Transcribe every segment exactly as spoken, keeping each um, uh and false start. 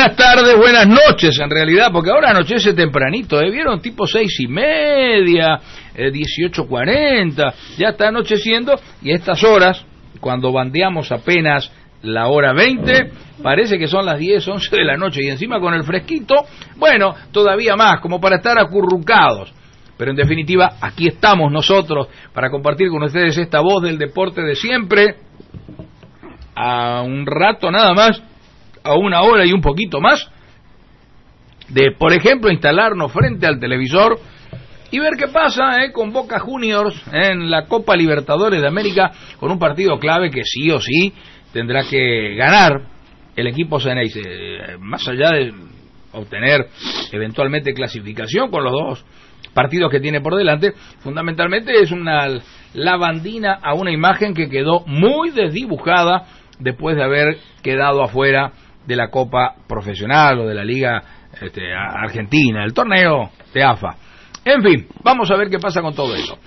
buenas tardes, buenas noches en realidad, porque ahora anochece tempranito, ¿eh? ¿Vieron? Tipo seis y media, eh, dieciocho cuarenta, ya está anocheciendo, y a estas horas, cuando bandeamos apenas la hora veinte, parece que son las diez, once de la noche, y encima con el fresquito, bueno, todavía más, como para estar acurrucados. Pero en definitiva, aquí estamos nosotros para compartir con ustedes esta voz del deporte de siempre, a un rato nada más, a una hora y un poquito más, de, por ejemplo, instalarnos frente al televisor y ver qué pasa eh, con Boca Juniors eh, en la Copa Libertadores de América, con un partido clave que sí o sí tendrá que ganar el equipo Ceneice, eh, más allá de obtener eventualmente clasificación con los dos partidos que tiene por delante. Fundamentalmente es una lavandina a una imagen que quedó muy desdibujada después de haber quedado afuera de la Copa Profesional o de la Liga este, Argentina, el torneo de A F A. En fin, vamos a ver qué pasa con todo eso.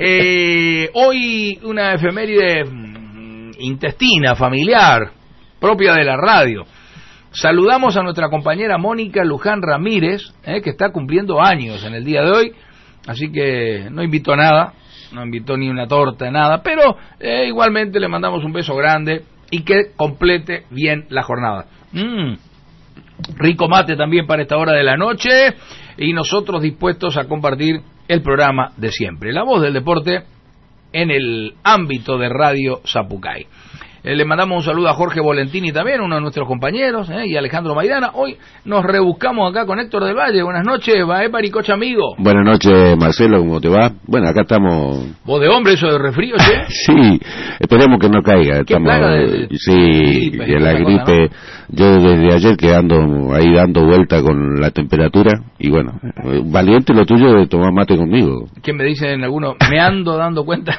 Eh, hoy una efeméride intestina, familiar, propia de la radio. Saludamos a nuestra compañera Mónica Luján Ramírez, eh, que está cumpliendo años en el día de hoy, así que no invitó nada, no invitó ni una torta, nada, pero eh, igualmente le mandamos un beso grande y que complete bien la jornada. Mm, rico mate también para esta hora de la noche, y nosotros dispuestos a compartir el programa de siempre, la voz del deporte en el ámbito de Radio Zapucay. Eh, le mandamos un saludo a Jorge Volentini también, uno de nuestros compañeros, eh, y Alejandro Maidana. Hoy nos rebuscamos acá con Héctor del Valle. Buenas noches, Baé Paricocha, amigo. Buenas noches, Marcelo, ¿cómo te va? Bueno, acá estamos... ¿Vos de hombre eso de resfrío, che? Sí, esperemos que no caiga. ¿Qué estamos... plaga de, Sí, de gripe, de la gripe. ¿No? Yo desde ayer que ando ahí dando vuelta con la temperatura, y bueno, valiente lo tuyo de tomar mate conmigo. ¿Qué me dicen algunos? Me ando dando cuenta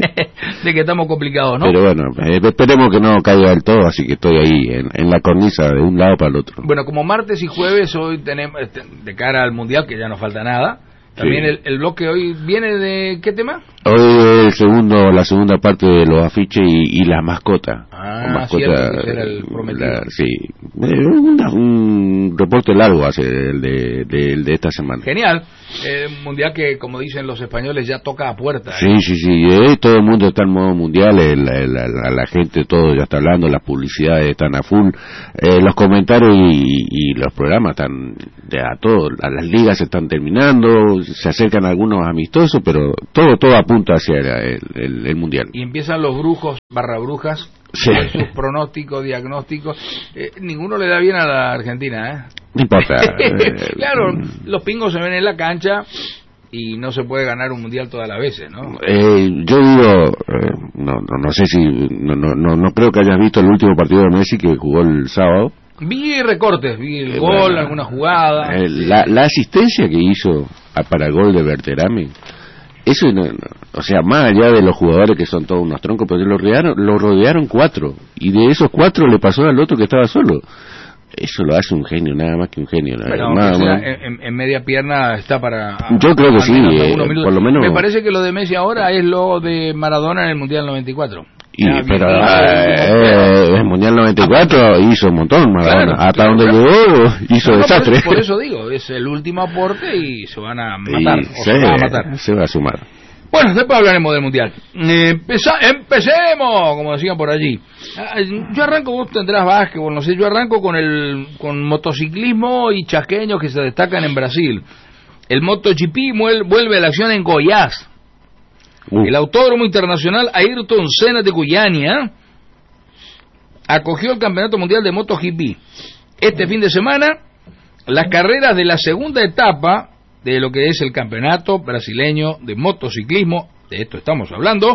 de que estamos complicados, ¿no? Pero bueno, eh, esperemos que no caiga del todo, así que estoy ahí en, en la cornisa de un lado para el otro. Bueno, como martes y jueves hoy tenemos, de cara al Mundial, que ya no falta nada, también sí. el, el bloque hoy viene de ¿qué tema? Hoy el segundo, la segunda parte de los afiches y, y la mascota. Ah, la mascota, cierto, que era el prometido. La, sí, un, un reporte largo hace el de, de, el de esta semana. Genial, eh, mundial que, como dicen los españoles, ya toca a puerta. Sí, ¿eh? sí, sí, eh, todo el mundo está en modo mundial, la, la, la, la gente, todo ya está hablando, las publicidades están a full, eh, los comentarios y, y los programas están, ya todo, las ligas se están terminando, se acercan algunos amistosos, pero todo, todo apunta hacia el, el, el mundial. Y empiezan los brujos barra brujas, sí. con sus pronósticos, diagnósticos. Eh, ninguno le da bien a la Argentina, ¿eh? No importa. Claro, los pingos se ven en la cancha y no se puede ganar un mundial todas las veces, ¿no? Eh, yo digo, eh, no, no, no sé si, no, no, no, no creo que hayas visto el último partido de Messi que jugó el sábado. Vi recortes, vi el eh, gol, bueno, alguna jugada. Eh, la, la asistencia que hizo a, para el gol de Berterame, eso, no, no, o sea, más allá de los jugadores que son todos unos troncos, pero lo rodearon, lo rodearon cuatro, y de esos cuatro le pasó al otro que estaba solo. Eso lo hace un genio, nada más que un genio. Pero nada, o sea, más. En, en media pierna está para... Yo creo que sí, eh, por lo menos... Me parece que lo de Messi ahora es lo de Maradona en el Mundial noventa y cuatro. Y, ya, pero eh, el Mundial noventa y cuatro ah, hizo un montón, Maradona. Claro, hasta claro, donde claro. llegó hizo no, desastre. No, por, por eso digo, es el último aporte y se van a matar. O se, se van a matar. Se va a sumar. Bueno, después hablaremos del Mundial. Eh, empeza, empecemos, como decían por allí. Yo arranco, vos tendrás básquetbol, no sé, yo arranco con el con motociclismo y chasqueños que se destacan en Brasil. El MotoGP vuelve a la acción en Goiás. Uh. El Autódromo Internacional Ayrton Senna de Goiânia acogió el Campeonato Mundial de MotoGP. Este fin de semana, las carreras de la segunda etapa de lo que es el Campeonato Brasileño de Motociclismo, de esto estamos hablando,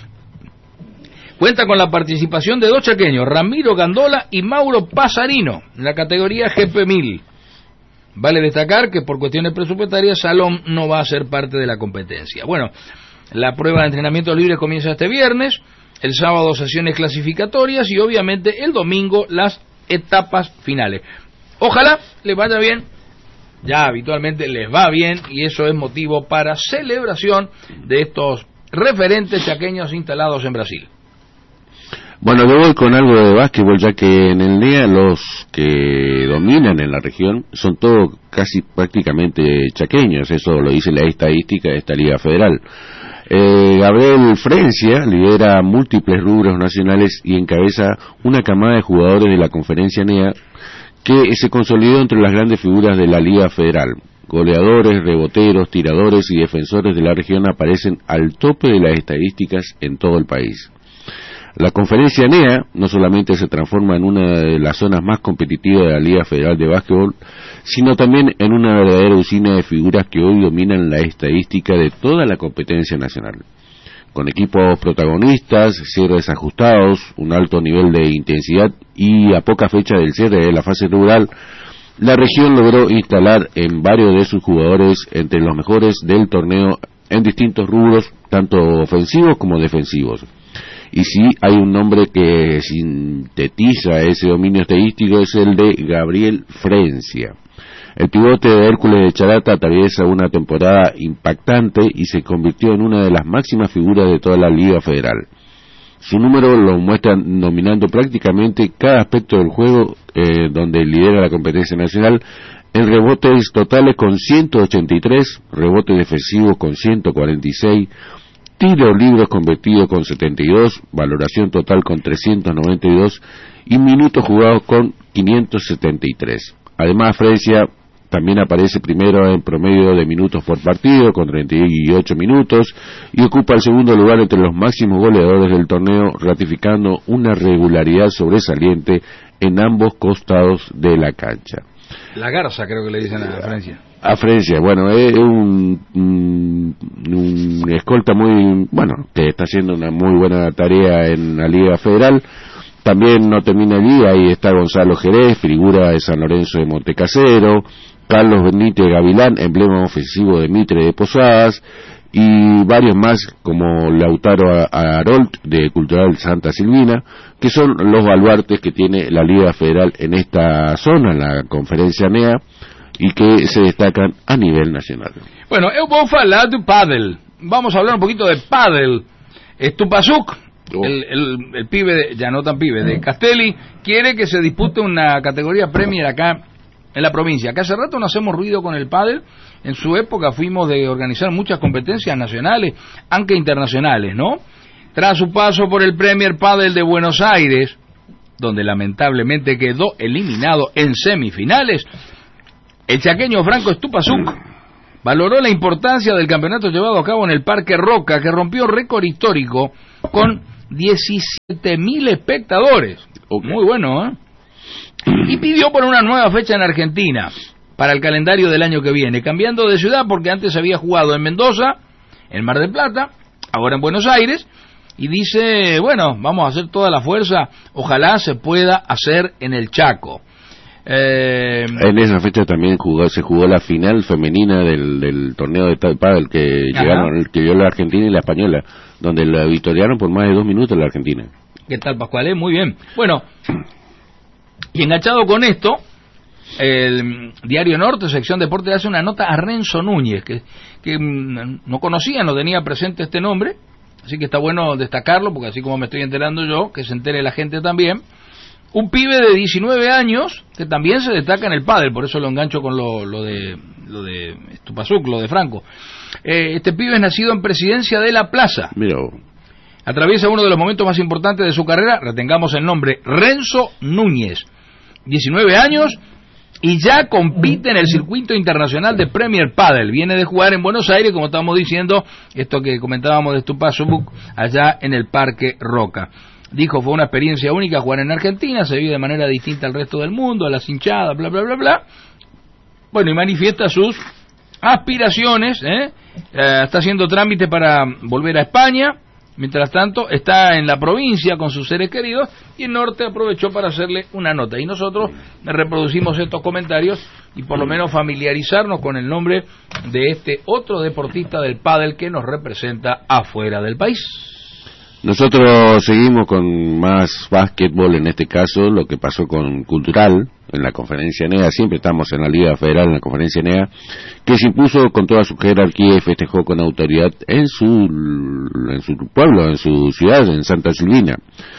cuenta con la participación de dos chaqueños, Ramiro Gandola y Mauro Pasarino, en la categoría G P mil. Vale destacar que por cuestiones presupuestarias Salom no va a ser parte de la competencia. Bueno, la prueba de entrenamiento libre comienza este viernes, el sábado sesiones clasificatorias y obviamente el domingo las etapas finales. Ojalá les vaya bien, ya habitualmente les va bien y eso es motivo para celebración de estos referentes chaqueños instalados en Brasil. Bueno, yo voy con algo de básquetbol, ya que en el N E A los que dominan en la región son todos casi prácticamente chaqueños, eso lo dice la estadística de esta Liga Federal. Eh, Gabriel Frencia lidera múltiples rubros nacionales y encabeza una camada de jugadores de la conferencia N E A que se consolidó entre las grandes figuras de la Liga Federal. Goleadores, reboteros, tiradores y defensores de la región aparecen al tope de las estadísticas en todo el país. La conferencia N E A no solamente se transforma en una de las zonas más competitivas de la Liga Federal de Básquetbol, sino también en una verdadera usina de figuras que hoy dominan la estadística de toda la competencia nacional. Con equipos protagonistas, cierres ajustados, un alto nivel de intensidad y a poca fecha del cierre de la fase rural, la región logró instalar en varios de sus jugadores entre los mejores del torneo en distintos rubros, tanto ofensivos como defensivos. Y sí, hay un nombre que sintetiza ese dominio estadístico, es el de Gabriel Frencia. El pivote de Hércules de Charata atraviesa una temporada impactante y se convirtió en una de las máximas figuras de toda la Liga Federal. Su número lo muestra dominando prácticamente cada aspecto del juego, eh, donde lidera la competencia nacional, en rebotes totales con ciento ochenta y tres, rebotes defensivos con ciento cuarenta y seis, tiros libres convertidos con setenta y dos, valoración total con trescientos noventa y dos y minutos jugados con quinientos setenta y tres. Además, Frencia también aparece primero en promedio de minutos por partido con treinta y ocho minutos y ocupa el segundo lugar entre los máximos goleadores del torneo, ratificando una regularidad sobresaliente en ambos costados de la cancha. La garza, creo que le dicen a Francia. A Francia, bueno, es un, un, un escolta muy, bueno, que está haciendo una muy buena tarea en la Liga Federal. También no termina allí, ahí está Gonzalo Jerez, figura de San Lorenzo de Montecasero, Carlos Benítez Gavilán, emblema ofensivo de Mitre de Posadas, y varios más como Lautaro Arolt de Cultural Santa Silvina, que son los baluartes que tiene la Liga Federal en esta zona, en la conferencia N E A, y que se destacan a nivel nacional. Bueno, eu vou falar do pádel. Vamos a hablar un poquito de pádel. Estupasuk, oh. el, el, el pibe, de, ya no tan pibe, de Castelli, quiere que se dispute una categoría Premier acá en la provincia. Que hace rato no hacemos ruido con el pádel. En su época fuimos de organizar muchas competencias nacionales, aunque internacionales, ¿no? Tras su paso por el Premier Padel de Buenos Aires, donde lamentablemente quedó eliminado en semifinales, el chaqueño Franco Estupasuk valoró la importancia del campeonato llevado a cabo en el Parque Roca, que rompió récord histórico con diecisiete mil espectadores. Okay. Muy bueno, ¿eh? Y pidió por una nueva fecha en Argentina para el calendario del año que viene, cambiando de ciudad porque antes había jugado en Mendoza, en Mar del Plata, ahora en Buenos Aires, y dice, bueno, vamos a hacer toda la fuerza, ojalá se pueda hacer en el Chaco. Eh, en esa fecha también jugó, se jugó la final femenina del, del torneo de pádel que ajá. llegaron, que dio la Argentina y la Española, donde la victoriaron por más de dos minutos la Argentina. ¿Qué tal, Pascual? Muy bien. Bueno, y enganchado con esto, el Diario Norte, sección Deporte, hace una nota a Renzo Núñez, que, que no conocía, no tenía presente este nombre, así que está bueno destacarlo, porque así como me estoy enterando yo, que se entere la gente también. Un pibe de diecinueve años que también se destaca en el pádel, por eso lo engancho con lo, lo de lo de Estupasuk, lo de Franco. Eh, este pibe es nacido en Presidencia de la Plaza. Mira. Atraviesa uno de los momentos más importantes de su carrera, retengamos el nombre, Renzo Núñez, diecinueve años, y ya compite en el circuito internacional de Premier Padel. Viene de jugar en Buenos Aires, como estábamos diciendo, esto que comentábamos de Estupasuk, allá en el Parque Roca. Dijo, fue una experiencia única jugar en Argentina, se vive de manera distinta al resto del mundo, a las hinchadas, bla, bla, bla, bla. Bueno, y manifiesta sus aspiraciones, ¿eh? Eh, está haciendo trámite para volver a España. Mientras tanto, está en la provincia con sus seres queridos y el norte aprovechó para hacerle una nota. Y nosotros reproducimos estos comentarios y por lo menos familiarizarnos con el nombre de este otro deportista del pádel que nos representa afuera del país. Nosotros seguimos con más básquetbol, en este caso lo que pasó con Cultural en la conferencia N E A. Siempre estamos en la Liga Federal, en la conferencia N E A, que se impuso con toda su jerarquía y festejó con autoridad en su en su pueblo, en su ciudad, en Santa Silvina.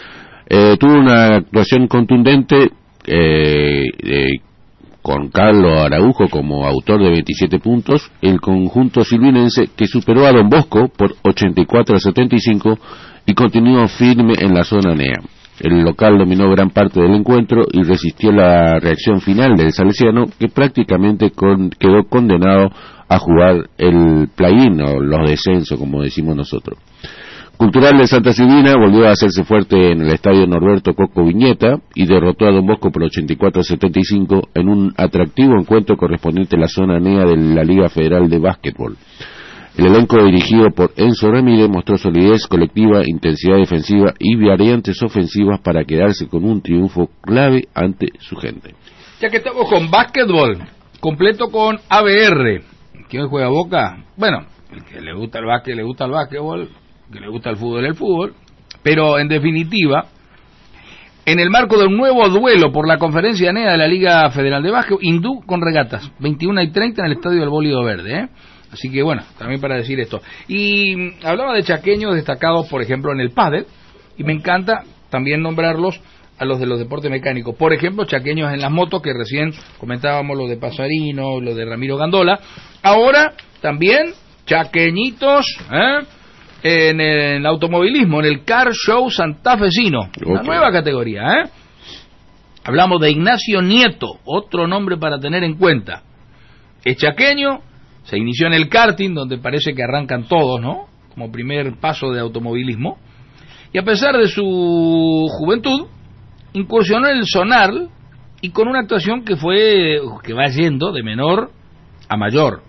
Eh, tuvo una actuación contundente eh, eh, con Carlos Araujo como autor de veintisiete puntos, el conjunto silvinense que superó a Don Bosco por ochenta y cuatro a setenta y cinco y continuó firme en la zona N E A. El local dominó gran parte del encuentro y resistió la reacción final del salesiano, que prácticamente con, quedó condenado a jugar el play-in o los descensos, como decimos nosotros. Cultural de Santa Silvina volvió a hacerse fuerte en el estadio Norberto Coco Viñeta y derrotó a Don Bosco por ochenta y cuatro a setenta y cinco en un atractivo encuentro correspondiente a la zona N E A de la Liga Federal de Básquetbol. El elenco dirigido por Enzo Ramírez mostró solidez colectiva, intensidad defensiva y variantes ofensivas para quedarse con un triunfo clave ante su gente. Ya que estamos con básquetbol, completo con A B R. ¿Quién juega Boca? Bueno, el que le gusta el básquet, le gusta el básquetbol, el que le gusta el fútbol, el fútbol. Pero en definitiva, en el marco de un nuevo duelo por la conferencia N E A de la Liga Federal de Básquet, Hindú con Regatas, veintiuno y treinta en el estadio del Bólido Verde, ¿eh? Así que bueno, también para decir esto. Y hablaba de chaqueños destacados, por ejemplo, en el pádel, y me encanta también nombrarlos a los de los deportes mecánicos. Por ejemplo, chaqueños en las motos, que recién comentábamos lo de Pasarino, lo de Ramiro Gandola. Ahora también chaqueñitos ¿eh? en el automovilismo, en el Car Show santafesino, okay. Una nueva categoría. ¿eh? Hablamos de Ignacio Nieto, otro nombre para tener en cuenta. Es chaqueño. Se inició en el karting, donde parece que arrancan todos, ¿no? Como primer paso de automovilismo. Y a pesar de su juventud, incursionó en el sonar y con una actuación que fue, que va yendo de menor a mayor.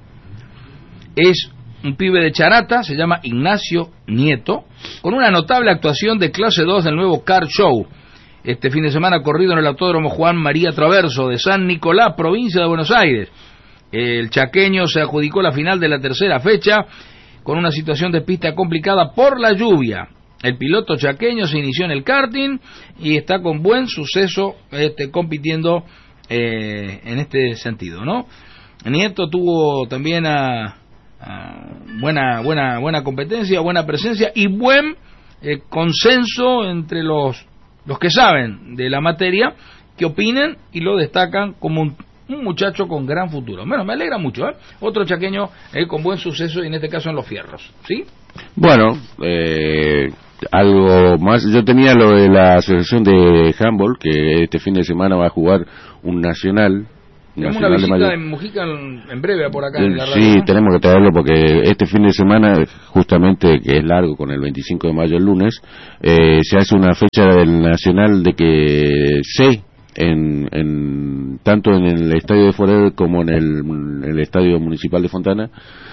Es un pibe de Charata, se llama Ignacio Nieto, con una notable actuación de clase dos del nuevo Car Show. Este fin de semana corrido en el Autódromo Juan María Traverso de San Nicolás, provincia de Buenos Aires. El chaqueño se adjudicó la final de la tercera fecha con una situación de pista complicada por la lluvia. El piloto chaqueño se inició en el karting y está con buen suceso este, compitiendo eh, en este sentido, ¿no? Nieto tuvo también a, a buena buena buena competencia, buena presencia y buen eh, consenso entre los los que saben de la materia, que opinen y lo destacan como un un muchacho con gran futuro. Bueno, me alegra mucho, ¿eh? Otro chaqueño eh, con buen suceso, y en este caso en los fierros, ¿sí? Bueno, eh, algo más. Yo tenía lo de la asociación de handball, que este fin de semana va a jugar un nacional. Tenemos una visita de, de Mujica en, en breve por acá. En la radio, sí, ¿no? Tenemos que traerlo porque este fin de semana, justamente que es largo, con el veinticinco de mayo el lunes, eh, se hace una fecha del nacional de que se... En, en tanto en el estadio de Forever como en el, en el estadio municipal de Fontana,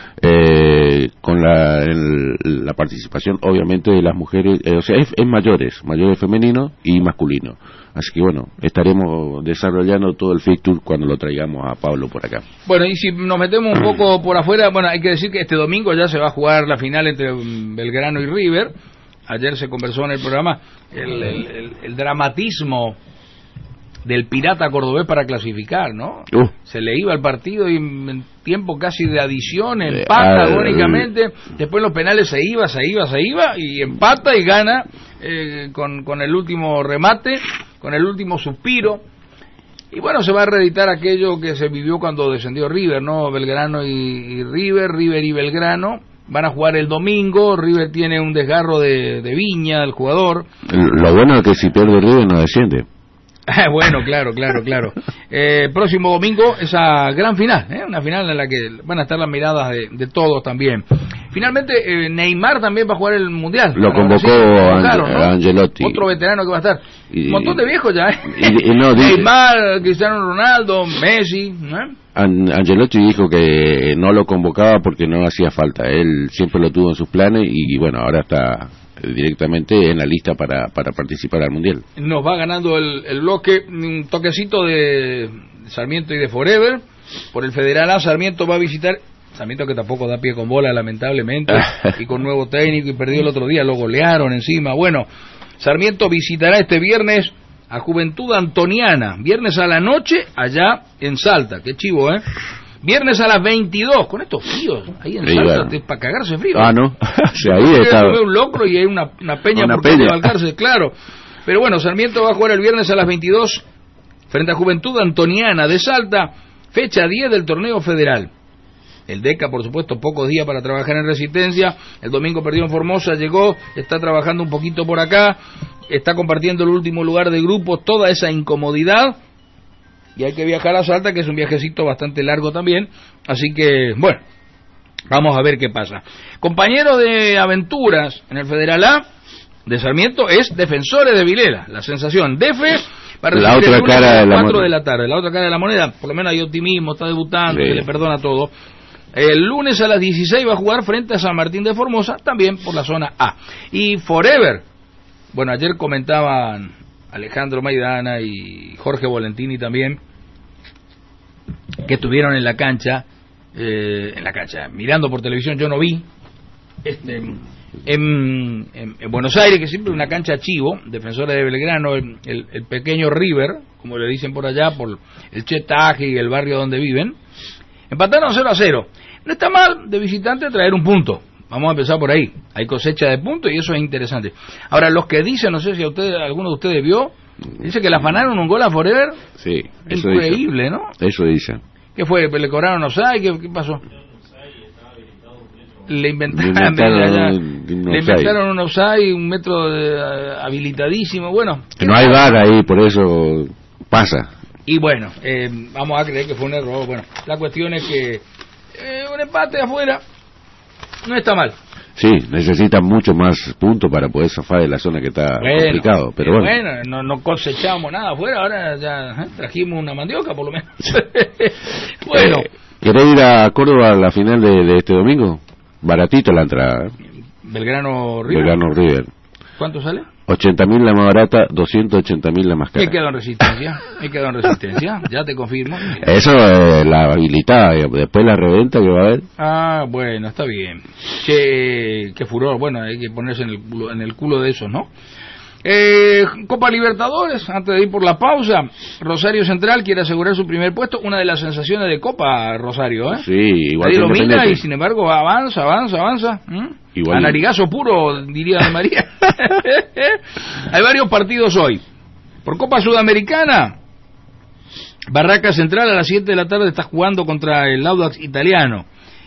eh, con la, el, la participación obviamente de las mujeres, eh, o sea, es, es mayores, mayores femenino y masculino. Así que bueno, estaremos desarrollando todo el fixture cuando lo traigamos a Pablo por acá. Bueno, y si nos metemos un poco por afuera, bueno, hay que decir que este domingo ya se va a jugar la final entre Belgrano y River. Ayer se conversó en el programa el, el, el, el dramatismo del Pirata cordobés para clasificar, ¿no? Uh. Se le iba al partido y en tiempo casi de adición empata uh, agónicamente, uh. después los penales se iba, se iba, se iba y empata y gana eh, con, con el último remate, con el último suspiro. Y bueno, se va a reeditar aquello que se vivió cuando descendió River, ¿no? Belgrano y, y River, River y Belgrano van a jugar el domingo. River tiene un desgarro de, de Viña, el jugador. Lo bueno es que si pierde River no desciende. Bueno, claro, claro, claro. Eh, próximo domingo esa gran final, ¿eh? Una final en la que van a estar las miradas de, de todos también. Finalmente, eh, Neymar también va a jugar el Mundial. Lo convocó Ange- ¿no? Angelotti. Otro veterano que va a estar. Y, un montón de viejos ya, ¿eh? Y, y no, Neymar, Cristiano Ronaldo, Messi, ¿eh? An- Angelotti dijo que no lo convocaba porque no hacía falta. Él siempre lo tuvo en sus planes y, y bueno, ahora está directamente en la lista para, para participar al Mundial. Nos va ganando el, el bloque, un toquecito de Sarmiento y de Forever. Por el Federal A, Sarmiento va a visitar, Sarmiento que tampoco da pie con bola lamentablemente, y con nuevo técnico, y perdió el otro día, lo golearon encima. Bueno, Sarmiento visitará este viernes a Juventud Antoniana, viernes a la noche allá en Salta. Qué chivo, ¿eh? Viernes a las veintidós, con estos fríos, ahí en Salta, bueno. Es para cagarse frío. Ah, ¿no? O sea, ahí está. Un locro y hay una, una peña una por calle Balcarce, claro. Pero bueno, Sarmiento va a jugar el viernes a las veintidós frente a Juventud Antoniana de Salta, fecha diez del torneo federal. El DECA, por supuesto, pocos días para trabajar en Resistencia. El domingo perdió en Formosa, llegó, está trabajando un poquito por acá, está compartiendo el último lugar de grupo, toda esa incomodidad. Y hay que viajar a Salta, que es un viajecito bastante largo también. Así que, bueno, vamos a ver qué pasa. Compañero de aventuras en el Federal A de Sarmiento es Defensores de Vilela. La sensación, Defe, para la otra cara a de las la cuatro moneda. de la tarde. La otra cara de la moneda, por lo menos hay optimismo, está debutando, Sí. se le perdona todo. El lunes a las dieciséis va a jugar frente a San Martín de Formosa, también por la zona A. Y Forever, bueno, ayer comentaban Alejandro Maidana y Jorge Volentini también, que estuvieron en la cancha, eh, en la cancha, mirando por televisión, yo no vi, este, en, en, en Buenos Aires, que siempre es una cancha chivo, Defensores de Belgrano, el, el, el pequeño River, como le dicen por allá, por el chetaje y el barrio donde viven, empataron cero a cero. No está mal de visitante traer un punto. Vamos a empezar por ahí. Hay cosecha de puntos y eso es interesante. Ahora, los que dicen, no sé si a ustedes, alguno de ustedes vio, dice que le afanaron un gol a Forever. Sí, eso increíble, dice. ¿no? Eso dice. ¿Qué fue? ¿Le cobraron offside? ¿Qué, qué pasó? Le inventaron, Le inventaron allá, un- un le offside. inventaron un offside, un metro de, eh, habilitadísimo. Bueno, Que no hay V A R ahí, por eso pasa. y bueno, eh, vamos a creer que fue un error. Bueno, la cuestión es que eh, un empate afuera no está mal. Sí, necesitan mucho más puntos para poder zafar de la zona que está Bueno, complicado. Pero eh, bueno, bueno, no, no cosechamos nada afuera, ahora ya ¿eh? trajimos una mandioca por lo menos. Bueno, Eh, ¿querés ir a Córdoba a la final de, de este domingo? Baratito la entrada. ¿eh? Belgrano River, Belgrano River. ¿cuánto sale? ochenta mil la más barata, doscientos ochenta mil la más cara. Me quedo en Resistencia, me quedo en Resistencia, ya te confirmo. Eso es la habilitada, digamos. Después la reventa que va a haber. Ah, bueno, está bien. Che, qué furor, bueno, hay que ponerse en el culo, en el culo de esos, ¿no? Eh, Copa Libertadores, antes de ir por la pausa, Rosario Central quiere asegurar su primer puesto, una de las sensaciones de Copa, Rosario, ¿eh? Sí, igual Nadie que lo mira Independiente. y sin embargo avanza, avanza, avanza. ¿Mm? Igual- A narigazo puro, diría de María. Hay varios partidos hoy. Por Copa Sudamericana, Barraca Central a las siete de la tarde está jugando contra el Audax italiano.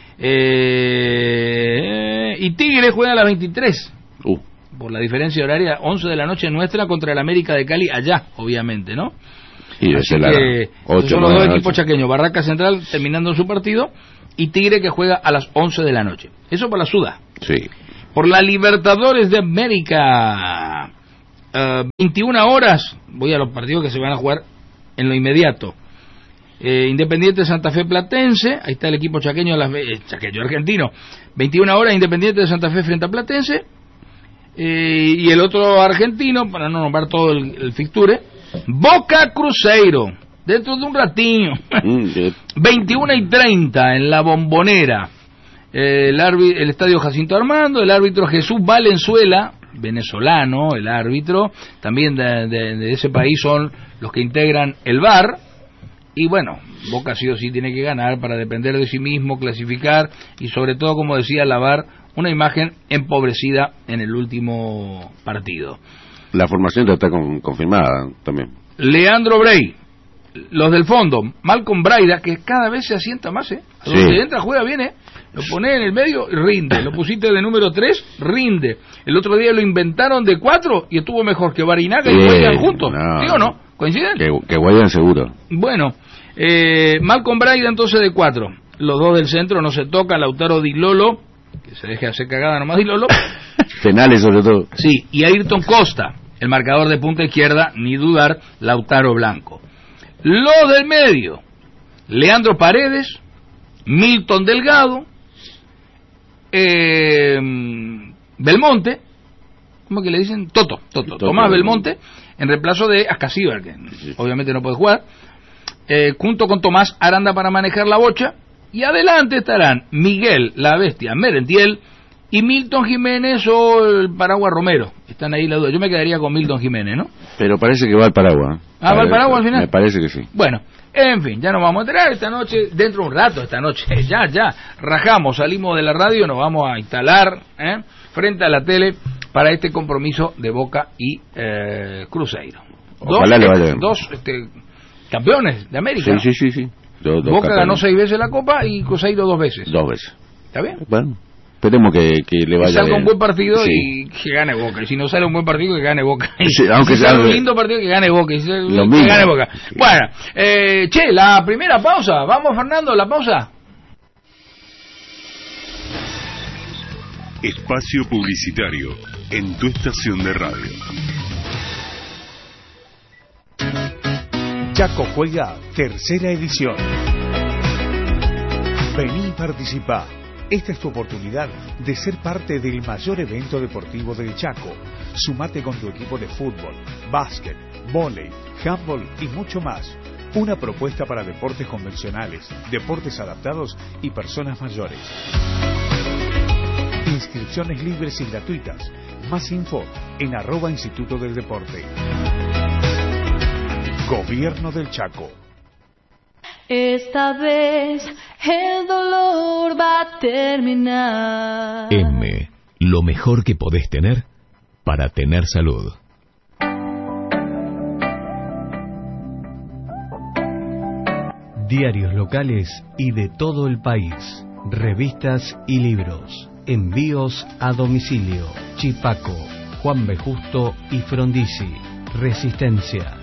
Eh, y Tigre juega a las veintitrés. Uh, Por la diferencia horaria, once de la noche nuestra contra el América de Cali, allá, obviamente, ¿no? y Así desde la que ocho, son los nueve dos de la equipos noche. chaqueños, Barraca Central terminando su partido y Tigre que juega a las once de la noche. Eso por la Suda. Sí. Por la Libertadores de América, uh, veintiuna horas, voy a los partidos que se van a jugar en lo inmediato. Eh, Independiente Santa Fe Platense, ahí está el equipo chaqueño, las, eh, chaqueño argentino, veintiuna horas Independiente de Santa Fe frente a Platense, eh, y el otro argentino, para no nombrar todo el, el fixture, Boca Cruzeiro, dentro de un ratinho, Mm, eh, veintiuna y treinta en la Bombonera, eh, el, arbi- el estadio Jacinto Armando, el árbitro Jesús Valenzuela, venezolano, el árbitro, también de, de, de ese país son los que integran el V A R, y bueno, Boca sí o sí tiene que ganar para depender de sí mismo, clasificar, y sobre todo, como decía, lavar una imagen empobrecida en el último partido. la formación ya está con- confirmada también. Leandro Brey, los del fondo, Malcolm Braida, que cada vez se asienta más, ¿eh? A donde Sí. entra, juega bien, ¿eh? Lo pone en el medio y rinde. Lo pusiste de número tres, rinde. El otro día lo inventaron de cuatro y estuvo mejor que Barinaga y Sí, Guayan juntos. no. ¿Sí o no? ¿Coinciden? Que, que vayan seguro. Bueno, eh, Malcolm Braida entonces de cuatro. Los dos del centro no se tocan, Lautaro Di Lolo, que se deje hacer cagada nomás Di Lolo. Penales sobre todo. Sí, y Ayrton Costa, el marcador de punta izquierda, ni dudar, Lautaro Blanco. Los del medio, Leandro Paredes, Milton Delgado, eh, Belmonte, ¿cómo que le dicen? Toto, Toto, Toto. Tomás Belmonte, en reemplazo de Ascasíbar, que obviamente no puede jugar, eh, junto con Tomás Aranda para manejar la bocha, y adelante estarán Miguel, la bestia, Merentiel, y Milton Jiménez o el Paraguas Romero. Están ahí las dudas. Yo me quedaría con Milton Jiménez, ¿no? Pero parece que va al Paraguas. ¿eh? Ah, ¿va al Paraguas al final? Me parece que sí. Bueno, en fin, ya nos vamos a enterar esta noche, dentro de un rato, esta noche, ya, ya, rajamos, salimos de la radio, nos vamos a instalar, ¿eh? frente a la tele para este compromiso de Boca y eh, Cruzeiro. Ojalá dos, le vaya bien. Dos este, campeones de América. Sí, sí, sí, sí. Dos, dos Boca campeones. ganó seis veces la Copa y Cruzeiro dos veces. Dos veces. ¿Está bien? Bueno, esperemos que, que le vaya que salga bien. un buen partido Sí. y que gane Boca. Y si no sale un buen partido, que gane Boca. Sí, aunque si sea sale un lindo partido, que gane Boca. Y si sale- Lo que mismo. gane Boca. Bueno, eh, che, la primera pausa. Vamos, Fernando, la pausa. Espacio publicitario en tu estación de radio. Chaco juega tercera edición. Vení y participá. Esta es tu oportunidad de ser parte del mayor evento deportivo del Chaco. Sumate con tu equipo de fútbol, básquet, vóley, handball y mucho más. Una propuesta para deportes convencionales, deportes adaptados y personas mayores. Inscripciones libres y gratuitas. Más info en arroba Instituto del Deporte. Gobierno del Chaco. Esta vez el dolor va a terminar. M, lo mejor que podés tener para tener salud. Diarios locales y de todo el país. Revistas y libros. Envíos a domicilio. Chipaco, Juan B. Justo y Frondizi. Resistencia.